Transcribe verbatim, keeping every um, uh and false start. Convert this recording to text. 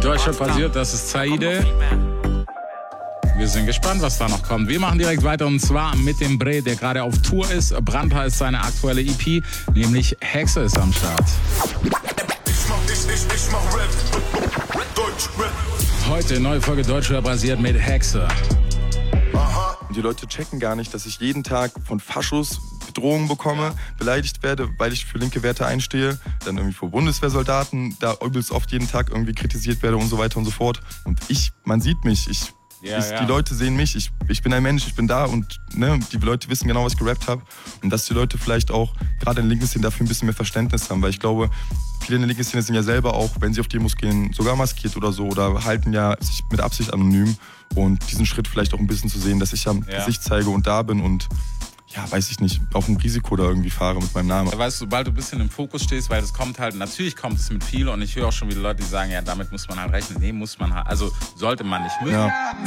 Deutschland passiert, das ist Saide. Wir sind gespannt, was da noch kommt. Wir machen direkt weiter und zwar mit dem Bre, der gerade auf Tour ist. Brandheiß ist seine aktuelle E P, nämlich Hexe ist am Start. Ich mach, ich, ich, ich mach Rap. Deutsch Rap. Heute neue Folge Deutschrap basiert mit Hexe. Aha. Die Leute checken gar nicht, dass ich jeden Tag von Faschos Bedrohungen bekomme, beleidigt werde, weil ich für linke Werte einstehe, dann irgendwie vor Bundeswehrsoldaten da übelst oft jeden Tag irgendwie kritisiert werde und so weiter und so fort. Und ich, man sieht mich, ich, Ja, ich ja. die Leute sehen mich, ich, ich bin ein Mensch, ich bin da und ne, die Leute wissen genau, was ich gerappt habe. Und dass die Leute vielleicht auch gerade in der linken Szene dafür ein bisschen mehr Verständnis haben, weil ich glaube, viele in der linken Szene sind ja selber auch, wenn sie auf Demos gehen, sogar maskiert oder so oder halten ja sich mit Absicht anonym. Und diesen Schritt vielleicht auch ein bisschen zu sehen, dass ich ja, Ja. Gesicht zeige und da bin und ja, weiß ich nicht, auch ein Risiko da irgendwie fahre mit meinem Namen. Weißt du, sobald du ein bisschen im Fokus stehst, weil das kommt halt, natürlich kommt es mit viel und ich höre auch schon wieder Leute, die sagen, ja, damit muss man halt rechnen. Nee, muss man halt, also sollte man nicht müssen. Ja.